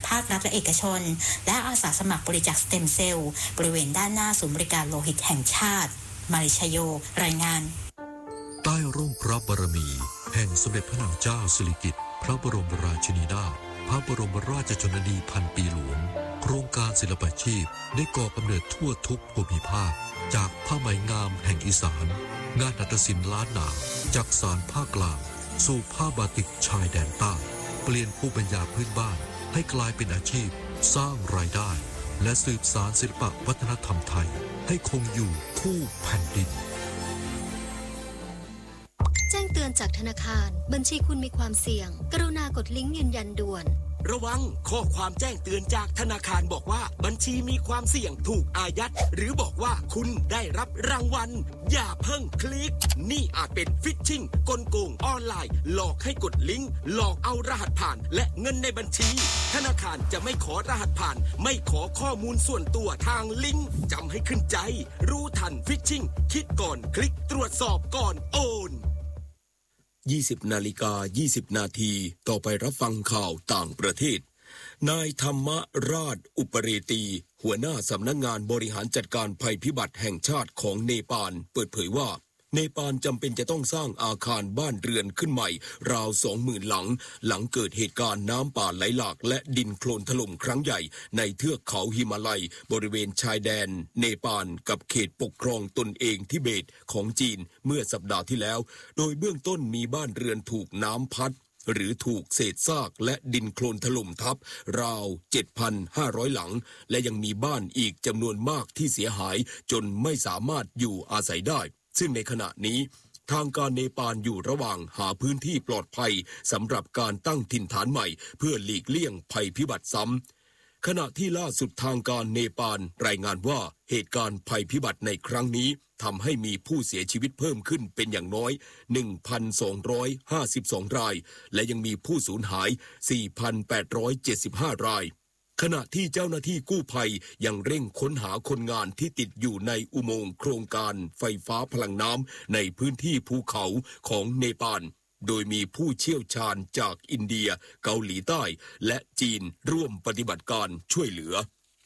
ภาครัฐและเอกชนและอาสาสมัครบริจาคสเต็มเซลล์บริเวณด้านหน้าศูนย์บริการโลหิตแห่งชาติมาริชโยรายงานใต้ร่มพระบารมีแห่งสมเด็จพระนางเจ้าสิริกิติ์พระบรมราชินีนาถพระบรมราชชนนีพันปีหลวงโครงการศิลปาชีพได้ก่อกำเนิดทั่วทุกภูมิภาคจากผ้าไหมงามแห่งอีสานงานหัตถศิลป์ล้านนาจากสานภาคกลางสู่ผ้าบาติกชายแดนใต้เปลี่ยนภูมิปัญญาพื้นบ้านให้กลายเป็นอาชีพสร้างรายได้และสืบสานศิลปวัฒนธรรมไทยให้คงอยู่คู่แผ่นดินแจ้งเตือนจากธนาคารบัญชีคุณมีความเสี่ยงกรุณากดลิงก์ยืนยันด่วนระวังข้อความแจ้งเตือนจากธนาคารบอกว่าบัญชีมีความเสี่ยงถูกอายัดหรือบอกว่าคุณได้รับรางวัลอย่าเพิ่งคลิกนี่อาจเป็นฟิชชิงกลโกงออนไลน์หลอกให้กดลิงก์หลอกเอารหัสผ่านและเงินในบัญชีธนาคารจะไม่ขอรหัสผ่านไม่ขอข้อมูลส่วนตัวทางลิงก์จำให้ขึ้นใจรู้ทันฟิชชิงคิดก่อนคลิกตรวจสอบก่อนโอน20 นาฬิกา 20 นาทีต่อไปรับฟังข่าวต่างประเทศนายธรรมราชอุปเรตีหัวหน้าสำนักงานบริหารจัดการภัยพิบัติแห่งชาติของเนปาลเปิดเผยว่าเนปาลจำเป็นจะต้องสร้างอาคารบ้านเรือนขึ้นใหม่ราว 20,000 หลังเกิดเหตุการณ์น้ำป่าไหลหลากและดินโคลนถล่มครั้งใหญ่ในเทือกเขาหิมาลัยบริเวณชายแดนเนปาลกับเขตปกครองตนเองทิเบตของจีนเมื่อสัปดาห์ที่แล้วโดยเบื้องต้นมีบ้านเรือนถูกน้ำพัดหรือถูกเศษซากและดินโคลนถล่มทับราว 7,500 หลังและยังมีบ้านอีกจำนวนมากที่เสียหายจนไม่สามารถอยู่อาศัยได้ซึ่งในขณะนี้ทางการเนปาลอยู่ระหว่างหาพื้นที่ปลอดภัยสำหรับการตั้งถิ่นฐานใหม่เพื่อหลีกเลี่ยงภัยพิบัติซ้ำขณะที่ล่าสุดทางการเนปาลรายงานว่าเหตุการณ์ภัยพิบัติในครั้งนี้ทำให้มีผู้เสียชีวิตเพิ่มขึ้นเป็นอย่างน้อย 1,252 รายและยังมีผู้สูญหาย 4,875 รายขณะที่เจ้าหน้าที่กู้ภัยยังเร่งค้นหาคนงานที่ติดอยู่ในอุโมงค์โครงการไฟฟ้าพลังน้ำในพื้นที่ภูเขาของเนปาลโดยมีผู้เชี่ยวชาญจากอินเดียเกาหลีใต้และจีนร่วมปฏิบัติการช่วยเหลือ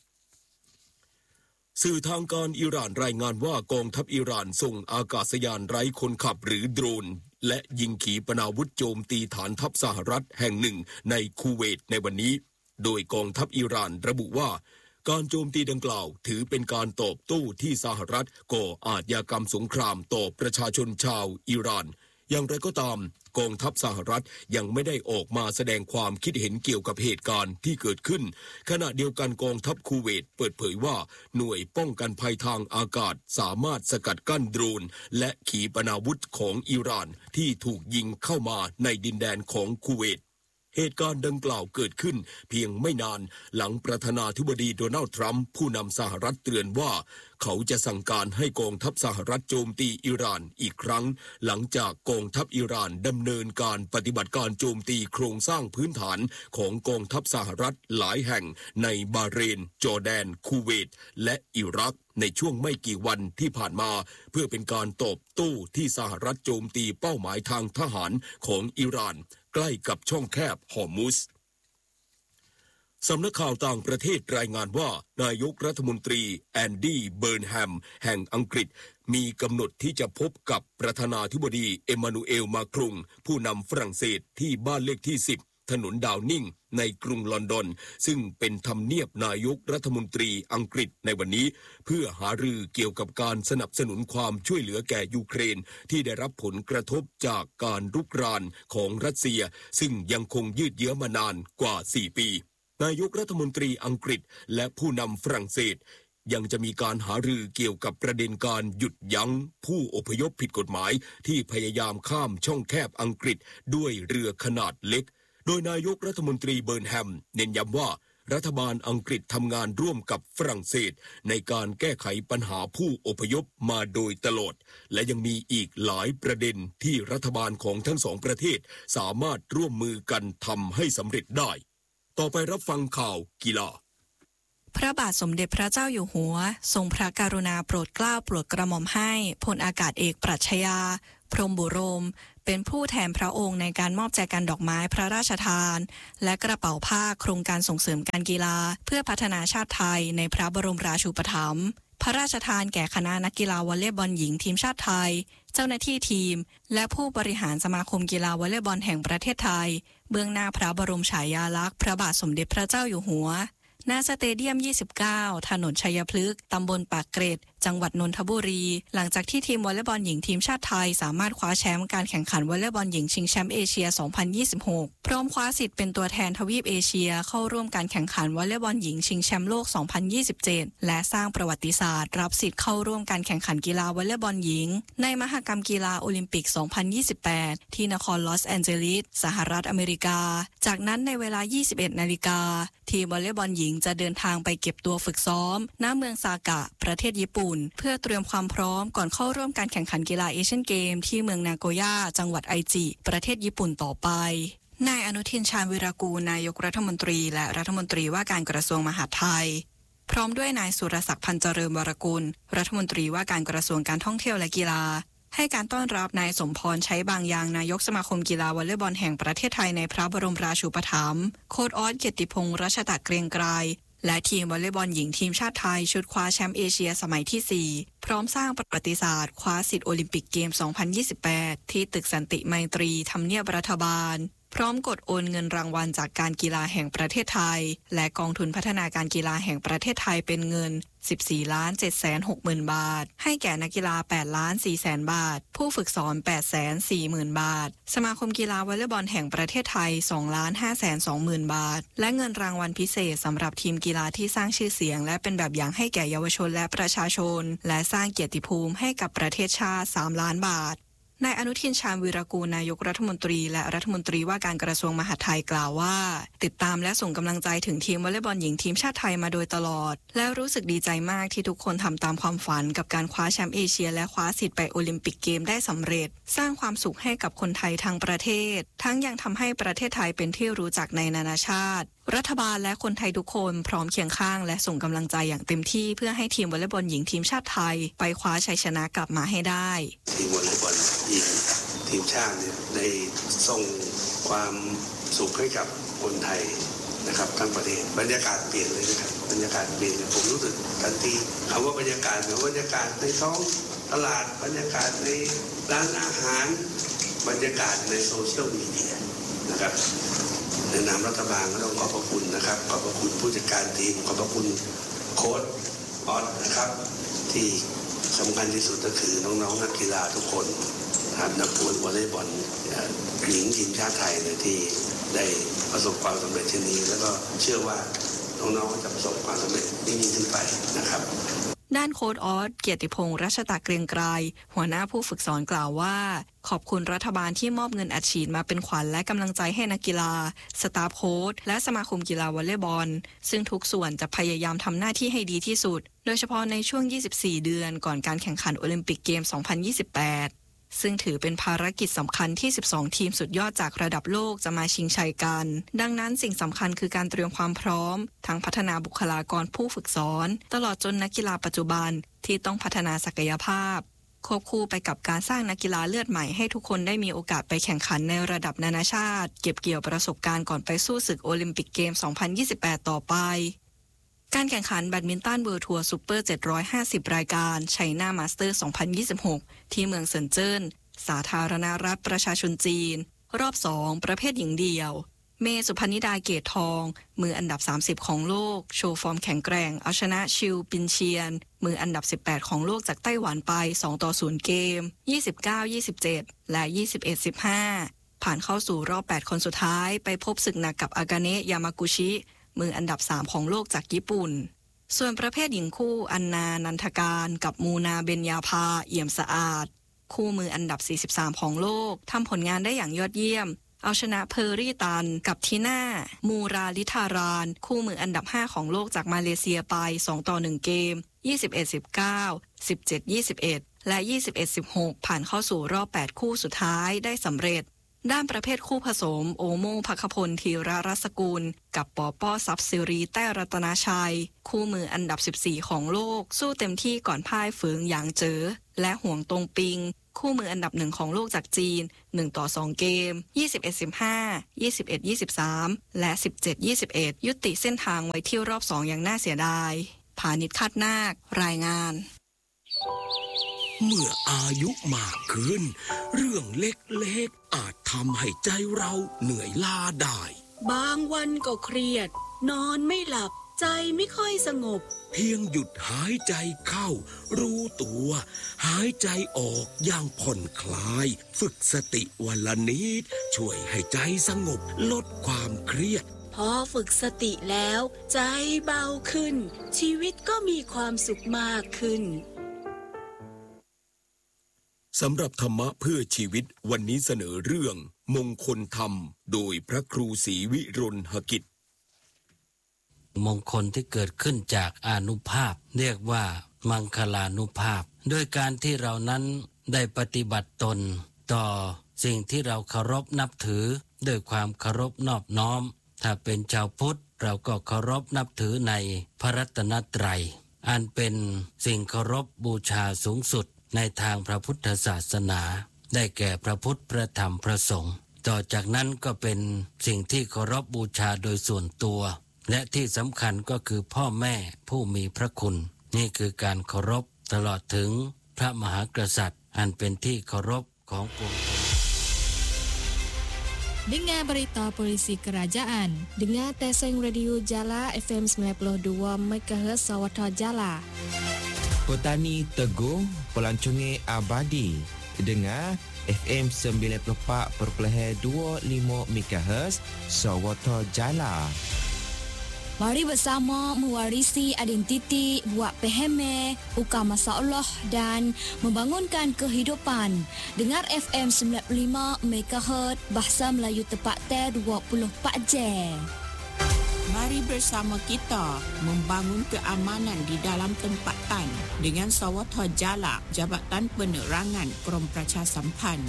สื่อทางการอิหร่านรายงานว่ากองทัพอิหร่านส่งอากาศยานไร้คนขับหรือโดรนและยิงขีปนาวุธโจมตีฐานทัพสหรัฐแห่งหนึ่งในคูเวตในวันนี้โดยกองทัพอิหร่านระบุว่าการโจมตีดังกล่าวถือเป็นการตอบโต้ที่สหรัฐก่ออาชญากรรมสงครามต่อประชาชนชาวอิหร่านอย่างไรก็ตามกองทัพสหรัฐยังไม่ได้ออกมาแสดงความคิดเห็นเกี่ยวกับเหตุการณ์ที่เกิดขึ้นขณะเดียวกันกองทัพคูเวตเปิดเผยว่าหน่วยป้องกันภัยทางอากาศสามารถสกัดกั้นโดรนและขีปนาวุธของอิหร่านที่ถูกยิงเข้ามาในดินแดนของคูเวตเหตุการณ์ดังกล่าวเกิดขึ้นเพียงไม่นานหลังประธานาธิบดีโดนัลด์ทรัมป์ผู้นำสหรัฐเตือนว่าเขาจะสั่งการให้กองทัพสหรัฐโจมตีอิหร่านอีกครั้งหลังจากกองทัพอิหร่านดำเนินการปฏิบัติการโจมตีโครงสร้างพื้นฐานของกองทัพสหรัฐหลายแห่งในบาห์เรนจอร์แดนคูเวตและอิรักในช่วงไม่กี่วันที่ผ่านมาเพื่อเป็นการตอบโต้ที่สหรัฐโจมตีเป้าหมายทางทหารของอิหร่านใกล้กับช่องแคบฮอร์มุซสำนักข่าวต่างประเทศรายงานว่านายกรัฐมนตรีแอนดี้เบิร์นแฮมแห่งอังกฤษมีกำหนดที่จะพบกับประธานาธิบดีเอมานูเอลมาครุงผู้นำฝรั่งเศสที่บ้านเลขที่10ถนนดาวนิงในกรุงลอนดอนซึ่งเป็นทำเนียบนายกรัฐมนตรีอังกฤษในวันนี้เพื่อหารือเกี่ยวกับการสนับสนุนความช่วยเหลือแก่ยูเครนที่ได้รับผลกระทบจากการรุกรานของรัสเซียซึ่งยังคงยืดเยื้อมานานกว่า4 ปีนายกรัฐมนตรีอังกฤษและผู้นำฝรั่งเศสยังจะมีการหารือเกี่ยวกับประเด็นการหยุดยั้งผู้อพยพผิดกฎหมายที่พยายามข้ามช่องแคบอังกฤษด้วยเรือขนาดเล็กโดยนายกรัฐมนตรีเบิร์นแฮมเน้นย้ำว่ารัฐบาลอังกฤษทำงานร่วมกับฝรั่งเศสในการแก้ไขปัญหาผู้อพยพมาโดยตลอดและยังมีอีกหลายประเด็นที่รัฐบาลของทั้งสองประเทศสามารถร่วมมือกันทำให้สำเร็จได้ต่อไปรับฟังข่าวกีฬาพระบาทสมเด็จพระเจ้าอยู่หัวทรงพระกรุณาโปรดเกล้าโปรดกระหม่อมให้พลอากาศเอกปรัชญาพรหมบุโรมเป็นผู้แทนพระองค์ในการมอบแจกันดอกไม้พระราชทานและกระเป๋าผ้าโครงการส่งเสริมการกีฬาเพื่อพัฒนาชาติไทยในพระบรมราชูปถัมภ์พระราชทานแก่คณะนักกีฬาวอลเลย์บอลหญิงทีมชาติไทยเจ้าหน้าที่ทีมและผู้บริหารสมาคมกีฬาวอลเลย์บอลแห่งประเทศไทยเบื้องหน้าพระบรมฉายาลักษณ์พระบาทสมเด็จพระเจ้าอยู่หัวณสเตเดียม29ถนนชัยพฤกษ์ตำบลปากเกร็ดจังหวัดนนทบุรีหลังจากที่ทีมวอลเลย์บอลหญิงทีมชาติไทยสามารถคว้าแชมป์การแข่งขันวอลเลย์บอลหญิงชิงแชมป์เอเชีย 2026 พร้อมคว้าสิทธิ์เป็นตัวแทนทวีปเอเชียเข้าร่วมการแข่งขันวอลเลย์บอลหญิงชิงแชมป์โลก 2027 และสร้างประวัติศาสตร์รับสิทธิ์เข้าร่วมการแข่งขันกีฬาวอลเลย์บอลหญิงในมหกรรมกีฬาโอลิมปิก 2028 ที่นครลอสแอนเจลิสสหรัฐอเมริกาจากนั้นในเวลา 21 นาฬิกาทีมวอลเลย์บอลหญิงจะเดินทางไปเก็บตัวฝึกซ้อมณเมืองซากะประเทศญี่ปุ่นเพื่อเตรียมความพร้อมก่อนเข้าร่วมการแข่งขันกีฬาเอเชียนเกมที่เมืองนาโกย่าจังหวัดไอจิประเทศญี่ปุ่นต่อไปนายอนุทินชาญวิรากูลนายกรัฐมนตรีและรัฐมนตรีว่าการกระทรวงมหาดไทยพร้อมด้วยนายสุรศักดิ์พันเจริญวรกุลรัฐมนตรีว่าการกระทรวงการท่องเที่ยวและกีฬาให้การต้อนรับนายสมพรใช้บางยางนายกสมาคมกีฬาวอลเลย์บอลแห่งประเทศไทยในพระบรมราชูปถัมภ์โค้ชออสเกียรติพงษ์รัชตะเกรียงไกรและทีมวอลเลย์บอลหญิงทีมชาติไทยชุดคว้าแชมป์เอเชียสมัยที่ 4พร้อมสร้างประวัติศาสตร์คว้าสิทธิ์โอลิมปิกเกม 2028 ที่ตึกสันติไมตรีทำเนียบรัฐบาลพร้อมกดโอนเงินรางวัลจากการกีฬาแห่งประเทศไทยและกองทุนพัฒนาการกีฬาแห่งประเทศไทยเป็นเงิน 14,760,000 บาทให้แก่นักกีฬา 8,400,000 บาทผู้ฝึกสอน 840,000 บาทสมาคมกีฬาวอลเลย์บอลแห่งประเทศไทย 2,520,000 บาทและเงินรางวัลพิเศษสำหรับทีมกีฬาที่สร้างชื่อเสียงและเป็นแบบอย่างให้แก่เยาวชนและประชาชนและสร้างเกียรติภูมิให้กับประเทศชาติ 3 ล้านบาทนายอนุทินชาญวิรากูลนายกรัฐมนตรีและรัฐมนตรีว่าการกระทรวงมหาดไทยกล่าวว่าติดตามและส่งกำลังใจถึงทีมวอลเลย์บอลหญิงทีมชาติไทยมาโดยตลอดและรู้สึกดีใจมากที่ทุกคนทำตามความฝันกับการคว้าแชมป์เอเชียและคว้าสิทธิ์ไปโอลิมปิกเกมได้สำเร็จสร้างความสุขให้กับคนไทยทั้งประเทศทั้งยังทำให้ประเทศไทยเป็นที่รู้จักในนานาชาติรัฐบาลและคนไทยทุกคนพร้อมเคียงข้างและส่งกำลังใจอย่างเต็มที่เพื่อให้ทีมวอลเลย์บอลหญิงทีมชาติไทยไปคว้าชัยชนะกลับมาให้ได้ทีมวอลเลย์บอลหญิงทีมชาติได้ส่งความสุขให้กับคนไทยนะครับทั้งประเทศบรรยากาศเปลี่ยนเลยนะครับบรรยากาศเปลี่ยนผมรู้สึกทันทีคำว่าบรรยากาศหรือบรรยากาศในท้องตลาดบรรยากาศในร้านอาหารบรรยากาศในโซเชียลมีเดียนะครับในนามรัฐบาลก็ต้องขอบพระคุณนะครับขอบพระคุณผู้จัดการทีมขอบพระคุณโค้ชออสนะครับที่สำคัญที่สุดก็คือน้องๆนักกีฬาทุกคนนักวอลเลย์บอลหญิงทีมชาติไทยที่ได้ประสบความสำเร็จเช่นนี้แล้วก็เชื่อว่าน้องๆจะประสบความสำเร็จยิ่งขึ้นไปนะครับด้านโค้ชออสเกียรติพงษ์รัชตะเกรียงไกรหัวหน้าผู้ฝึกสอนกล่าวว่าขอบคุณรัฐบาลที่มอบเงินอัดฉีดมาเป็นขวัญและกำลังใจให้นักกีฬาสตาฟโค้ชและสมาคมกีฬาวอลเลย์บอลซึ่งทุกส่วนจะพยายามทำหน้าที่ให้ดีที่สุดโดยเฉพาะในช่วง24 เดือนก่อนการแข่งขันโอลิมปิกเกม 2028ซึ่งถือเป็นภารกิจสำคัญที่12ทีมสุดยอดจากระดับโลกจะมาชิงชัยกันดังนั้นสิ่งสำคัญคือการเตรียมความพร้อมทั้งพัฒนาบุคลากรผู้ฝึกสอนตลอดจนนักกีฬาปัจจุบันที่ต้องพัฒนาศักยภาพควบคู่ไปกับการสร้างนักกีฬาเลือดใหม่ให้ทุกคนได้มีโอกาสไปแข่งขันในระดับนานาชาติเก็บเกี่ยวประสบการณ์ก่อนไปสู้ศึกโอลิมปิกเกม 2028 ต่อไปการแข่งขันแบดมินตันเวิลด์ทัวร์ซุปเปอร์750รายการไชน่ามาสเตอร์ 2026 ที่เมืองเซินเจิ้นสาธารณรัฐประชาชนจีนรอบ 2 ประเภทหญิงเดี่ยวเมสุพนิดาเกตทองมืออันดับ30ของโลกโชว์ฟอร์มแข็งแกร่งเอาชนะชิวปินเชียนมืออันดับ18ของโลกจากไต้หวันไป2-0เกม 29-27 และ 21-15 ผ่านเข้าสู่รอบ8คนสุดท้ายไปพบศึกหนักกับอากาเนะยามากุชิมืออันดับ3ของโลกจากญี่ปุ่นส่วนประเภทหญิงคู่อันนานันทการกับมูนาเบญญาภาเอี่ยมสะอาดคู่มืออันดับ43ของโลกทำผลงานได้อย่างยอดเยี่ยมเอาชนะเพอร์รี่ตันกับทีน่ามูราลิธารานคู่มืออันดับ5ของโลกจากมาเลเซียไป2-1เกม 21-19 17-21 และ 21-16 ผ่านเข้าสู่รอบ8คู่สุดท้ายได้สำเร็จด้านประเภทคู่ผสมโอโมภัคพลธีรรัศกุลกับปอป้อซับซิรีแต้รัตนาชัยคู่มืออันดับ14ของโลกสู้เต็มที่ก่อนพ่ายเฟิงหยางเจ๋อและห่วงตงปิงคู่มืออันดับ1ของโลกจากจีน1-2เกม 21-15 21-23 และ 17-21 ยุติเส้นทางไว้ที่รอบ2อย่างน่าเสียดายพานิช คาดนาครายงานเมื่ออายุมากขึ้นเรื่องเล็กๆอาจทำให้ใจเราเหนื่อยล้าได้บางวันก็เครียดนอนไม่หลับใจไม่ค่อยสงบเพียงหยุดหายใจเข้ารู้ตัวหายใจออกอย่างผ่อนคลายฝึกสติวันละนิดช่วยให้ใจสงบลดความเครียดพอฝึกสติแล้วใจเบาขึ้นชีวิตก็มีความสุขมากขึ้นสำหรับธรรมะเพื่อชีวิตวันนี้เสนอเรื่องมงคลธรรมโดยพระครูศรีวิรุณหกิจมงคลที่เกิดขึ้นจากอานุภาพเรียกว่ามังคลานุภาพโดยการที่เรานั้นได้ปฏิบัติตนต่อสิ่งที่เราเคารพนับถือด้วยความเคารพนอบน้อมถ้าเป็นชาวพุทธเราก็เคารพนับถือในพระรัตนตรัยอันเป็นสิ่งเคารพบูชาสูงสุดในทางพระพุทธศาสนาได้แก่พระพุทธพระธรรมพระสงฆ์ต่อจากนั้นก็เป็นสิ่งที่เคารพบูชาโดยส่วนตัวและที่สำคัญก็คือพ่อแม่ผู้มีพระคุณนี่คือการเคารพตลอดถึงพระมหากษัตริย์อันเป็นที่เคารพของปวงชน Dengar berita polisi kerajaan. Dengar Teseng Radio Jala FM 92 MHz Sawata Jala. Petani Teguh Pelancongan Abadi. Dengar FM 94.25 MHz Sawata Jala. Mari bersama mewarisi identiti, buat peheme, ukar masalah dan membangunkan kehidupan. Dengar FM 95 MHz Bahasa Melayu tepat 24 jam. Mari bersama kita membangun keamanan di dalam tempatan dengan Sawata Jala, Jabatan Penerangan Krom Pracha Sampan.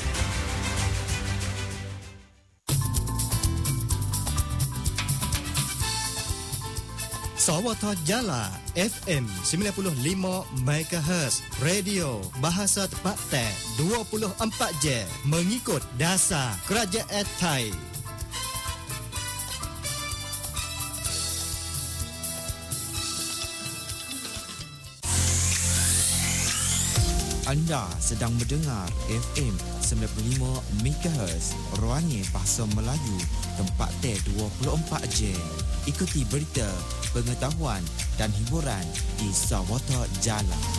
Sawata Jala FM 95 MHz Radio Bahasa Tempatan 24 jam mengikut dasar Kerajaan Thai. Anda sedang mendengar FM 95 MHz Ruangnya Bahasa Melayu tempat T24 jam. Ikuti berita, pengetahuan dan hiburan di Sawata Jala.